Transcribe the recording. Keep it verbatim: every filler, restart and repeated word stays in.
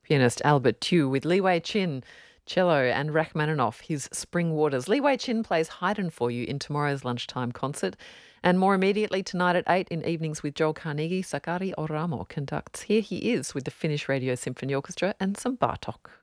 Pianist Albert Tu with Li Wei Chin, cello, and Rachmaninoff, his Spring Waters. Li Wei Chin plays Haydn for you in tomorrow's lunchtime concert. And more immediately tonight at eight in Evenings with Joel Carnegie, Sakari Oramo conducts Here He Is with the Finnish Radio Symphony Orchestra and some Bartok.